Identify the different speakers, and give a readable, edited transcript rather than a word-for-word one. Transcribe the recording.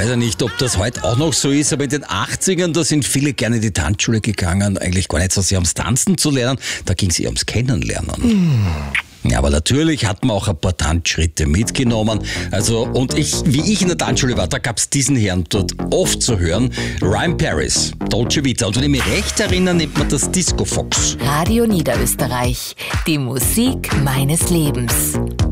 Speaker 1: weiß ja nicht, ob das heute auch noch so ist, aber in den 80ern, da sind viele gerne in die Tanzschule gegangen, eigentlich gar nicht so sehr ums Tanzen zu lernen, da ging es eher ums Kennenlernen. Ja, aber natürlich hat man auch ein paar Tanzschritte mitgenommen. Wie ich in der Tanzschule war, da gab's diesen Herrn dort oft zu hören. Ryan Paris, Dolce Vita. Und wenn ich mich recht erinnere, nennt man das Disco Fox.
Speaker 2: Radio Niederösterreich. Die Musik meines Lebens.